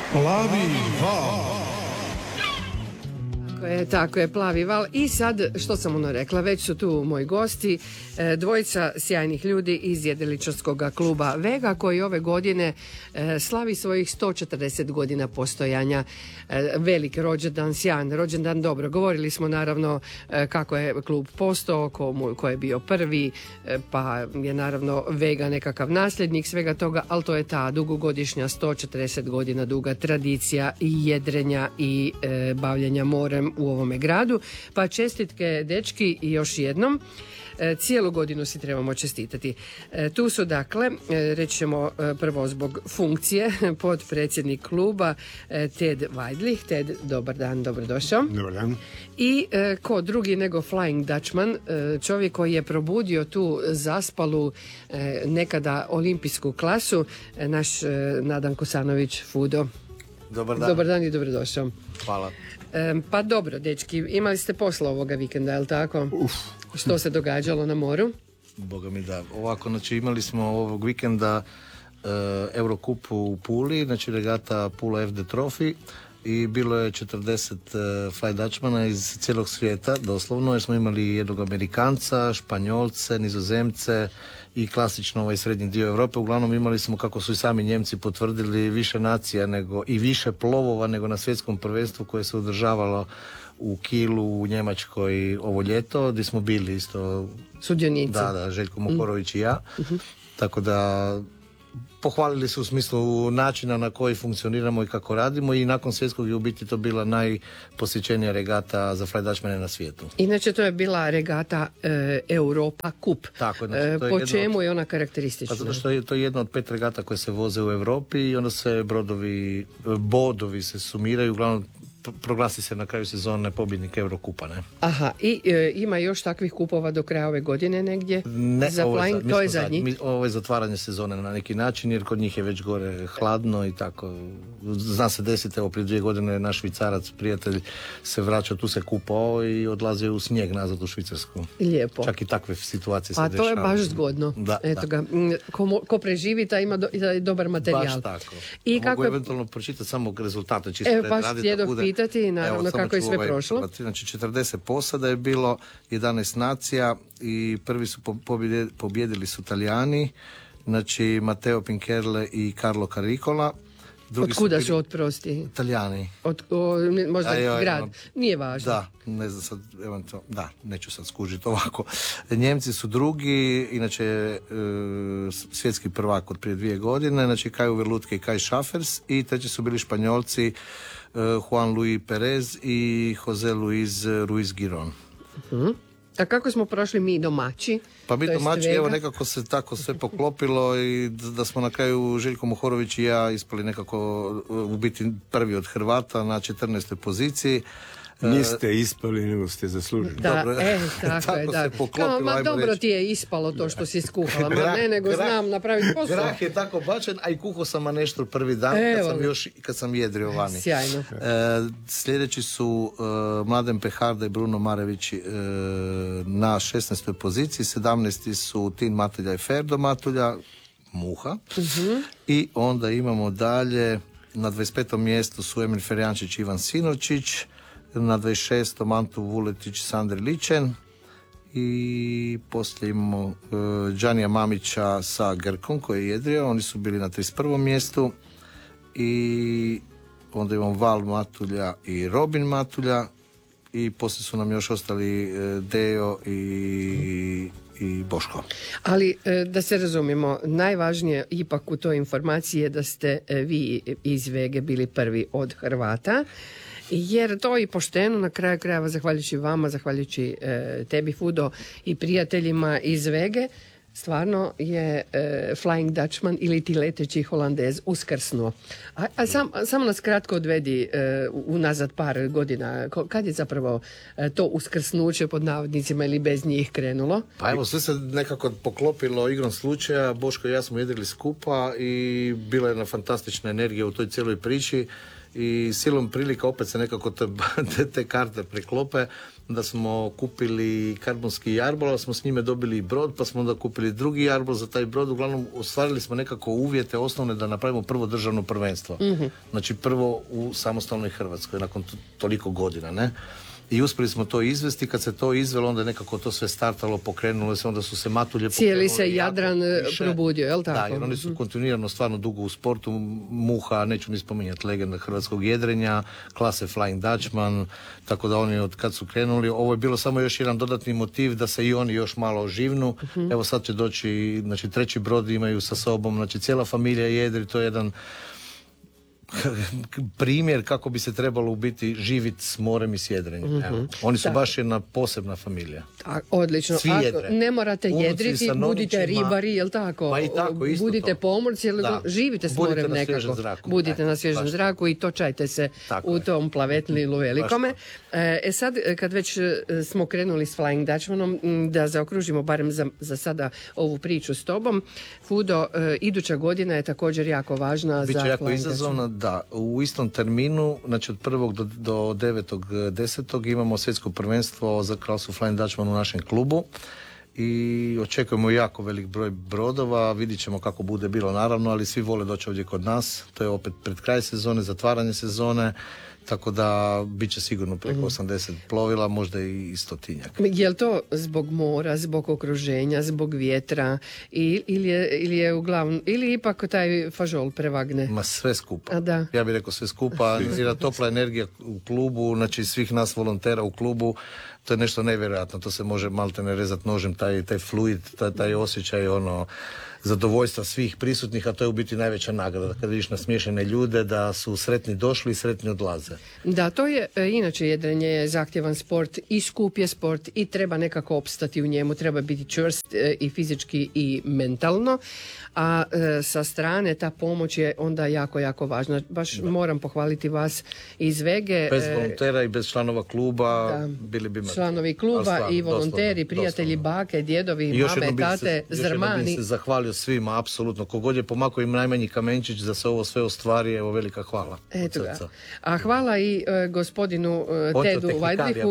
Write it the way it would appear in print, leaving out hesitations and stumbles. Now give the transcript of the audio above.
Plavi val. Tako je, Plavi val. I sad, što sam rekla, već su tu moji gosti, dvojica sjajnih ljudi iz jedriličarskog kluba Vega, koji ove godine slavi svojih 140 godina postojanja. Velik rođendan, sjajan rođendan, dobro. Govorili smo naravno kako je klub postao, ko je bio prvi, pa je naravno Vega nekakav nasljednik svega toga, ali to je ta dugogodišnja 140 godina duga tradicija i jedrenja i bavljenja morem u ovome gradu. Pa čestitke dečki i još jednom. Cijelu godinu si trebamo čestitati. Tu su dakle, reći ćemo prvo zbog funkcije, potpredsjednik kluba Ted Weidlich. Ted, dobar dan, dobrodošao. Dobar dan. I ko drugi nego Flying Dutchman, čovjek koji je probudio tu zaspalu nekada olimpijsku klasu, naš Nadan Kosanović, Fudo. Dobar dan. Dobar dan i dobrodošao. Hvala. Pa dobro, dečki, imali ste posla ovoga vikenda, je li tako? Što se događalo na moru? Boga mi da. Ovako, znači imali smo ovog vikenda Eurocup u Puli, znači regata Pula FD Trophy i bilo je 40 Fly Dutchmana iz cijelog svijeta, doslovno, jer smo imali jednog Amerikanca, Španjolce, Nizozemce i klasično ovaj srednji dio Europe. Uglavnom imali smo, kako su i sami Njemci potvrdili, više nacija nego i više plovova nego na svjetskom prvenstvu koje se održavalo u Kielu u Njemačkoj ovo ljeto, gdje smo bili isto sudionici. Da, Željko Mokorović i ja. Tako da pohvalili su u smislu načina na koji funkcioniramo i kako radimo, i nakon svjetskog je u biti to bila najposjećenija regata za Fly Dutchmane na svijetu. Inače to je bila regata Europa Cup. Tako, znači, to je po čemu je ona karakteristična? Pa zato što je to jedna od 5 regata koje se voze u Europi i onda sve bodovi se sumiraju, uglavnom proglasi se na kraju sezone pobjednik Eurokupa, ne? Aha, i ima još takvih kupova do kraja ove godine negdje? Ne, za Flying, to je zadnji. Ovo je zatvaranje sezone na neki način, jer kod njih je već gore hladno i tako. Zna se desiti, evo prije 2 godine naš Švicarac, prijatelj, se vraća, tu se kupao i odlazi u snijeg nazad u Švicarsku. Lijepo. Čak i takve situacije se dešavaju. A to je baš zgodno. Eto ga, ko preživi, taj ima dobar materijal. Baš tako. I mogu eventualno pročitati samo rezultate, čisto baš pitati, naravno, kako je sve prošlo. Znači 40 posada je bilo, 11 nacija i prvi su pobjedili su Italijani, znači Matteo Pincherle i Carlo Caricola. Od kuda su otprosti? Italijani. Možda grad, nije važno. Da, ne znam sad, neću sad skužiti ovako. Njemci su drugi, inače svjetski prvak od prije 2 godine, znači Kaju Verlutke i Kai Schaffers, i treći su bili Španjolci Juan Luis Perez i Jose Luis Ruiz Giron. A kako smo prošli mi domaći? Pa mi domaći, evo nekako se tako sve poklopilo i da smo na kraju Željko Mohorović i ja ispali nekako u biti prvi od Hrvata na 14. poziciji. Niste ispali, nego ste zaslužili. Da, dobro, tako je, da. Se poklopilo, dobro ti je ispalo to što si skuhala, nego znam napraviti posao. Grah je tako bačen, a i kuhao sam nešto prvi dan, kad sam jedrio vani. Sjajno. Sljedeći su Mladen Peharda i Bruno Marević na 16. poziciji, 17. su Tin Matulja i Ferdo Matulja, Muha. I onda imamo dalje, na 25. mjestu su Emil Ferjančić i Ivan Sinovčić, na 26. Antu Vuletić, Sandri Ličen, i poslije imamo Đanija Mamića sa Grkom koji je jedrio, oni su bili na 31. mjestu, i onda imamo Val Matulja i Robin Matulja, i poslije su nam još ostali Deo i Boško. Ali da se razumijemo, najvažnije ipak u toj informaciji je da ste vi iz Vege bili prvi od Hrvata, jer to i pošteno, na kraju krajeva, zahvaljujući vama, zahvaljujući tebi, Fudo, i prijateljima iz Vege, stvarno je Flying Dutchman ili ti leteći Holandez uskrsnuo. Samo nas kratko odvedi unazad par godina. Kad je zapravo to uskrsnuće pod navodnicima ili bez njih krenulo? Pa evo, sve se nekako poklopilo igrom slučaja. Boško i ja smo jedrili skupa i bila je jedna fantastična energija u toj cijeloj priči. i silom prilika opet se nekako te karte preklope, da smo kupili karbonski jarbol, ali smo s njime dobili i brod, pa smo onda kupili drugi jarbol za taj brod. Uglavnom, ostvarili smo nekako uvjete osnovne da napravimo prvo državno prvenstvo. Znači prvo u samostalnoj Hrvatskoj, nakon toliko godina, ne? I uspjeli smo to izvesti. Kad se to izvelo, onda je nekako to sve startalo, pokrenulo se, onda su se matulje pokrenule. Cijeli se Jadran probudio, je li tako? Da, jer oni su kontinuirano stvarno dugo u sportu. Muha, neću ni spominjati, legenda hrvatskog jedrenja, klase Flying Dutchman, tako da oni od kad su krenuli, ovo je bilo samo još jedan dodatni motiv da se i oni još malo oživnu. Evo sad će doći, znači treći brod imaju sa sobom, znači cijela familija jedri, to je jedan primjer kako bi se trebalo u biti živjeti s morem i s jedrenjem. Oni su baš jedna posebna familija. Odlično. Svi jedre. Ako ne morate Umrci jedriti, sa budite nonićima. ribari, jel tako? Pa i tako, isto budite to. pomorci, jel Da. živite s Budite morem na svježem nekako. zraku. Budite na svježem baš. zraku i točajte se Tako u je. tom plavetlilu velikome. Sad, kad već smo krenuli s Flying Dutchmanom, da zaokružimo barem za sada ovu priču s tobom. Fudo, iduća godina je također jako važna Biće za jako Flying izazovna, da. U istom terminu, znači od 1. do 9.10. imamo svjetsko prvenstvo za klasu Flying Dutchman u našem klubu i očekujemo jako velik broj brodova, vidit ćemo kako bude bilo naravno, ali svi vole doći ovdje kod nas. To je opet pred kraj sezone, zatvaranje sezone, tako da bit će sigurno preko 80 plovila, možda i 100-tinjak. Je li to zbog mora, zbog okruženja, zbog vjetra ili je uglavnom, ili ipak taj fažol prevagne? Ma sve skupa. A da. Ja bih rekao sve skupa. Jer topla energija u klubu, znači svih nas volontera u klubu, to je nešto nevjerojatno. To se može maltene rezati nožem, taj fluid, taj osjećaj zadovoljstva svih prisutnih, a to je u biti najveća nagrada. Kad vidiš nasmiješene ljude da su sretni došli i sretni odlaze. Da, to je, inače jedrenje je zahtjevan sport i skup je sport i treba nekako opstati u njemu, treba biti čvrst i fizički i mentalno, a sa strane ta pomoć je onda jako, jako važna. Baš moram pohvaliti vas iz Vege. Bez volontera i bez članova kluba bili bi mrtvi. Članovi kluba Stvarno, i volonteri, doslovno, prijatelji, doslovno. bake, djedovi, I još mame, jednom tate, još jednom zrmani. bih se zahvalio svima, apsolutno. Kogod je pomakao im najmanji kamenčić da se ovo sve ostvari, evo velika hvala. Eto Od ga. srca. A hvala i gospodinu Očeo Tedu tehnikarija. Vajdrihu